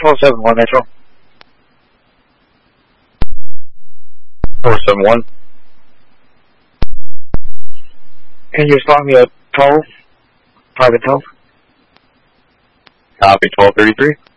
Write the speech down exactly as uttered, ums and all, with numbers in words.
twelve seven one Metro. four seven one. Can you respond me at twelve? Private twelve? Copy, twelve thirty-three.